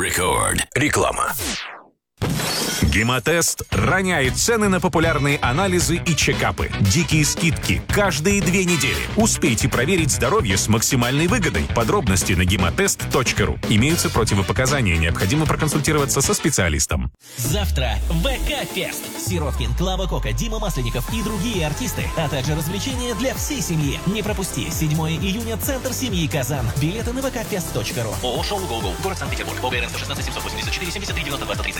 Рекорд. Реклама. Гемотест роняет цены на популярные анализы и чекапы. Дикие скидки каждые 2 недели. Успейте проверить здоровье с максимальной выгодой. Подробности на гемотест.ру. Имеются противопоказания. Необходимо проконсультироваться со специалистом. Завтра ВК-фест. Сироткин, Клава Кока, Дима Масленников и другие артисты, а также развлечения для всей семьи. Не пропусти. 7 июня. Центр семьи Казан. Билеты на vkfest.ru. ООО «Шоу Гол-Гол». Город Санкт-Петербург. ОГРН 116 784 73 92 130.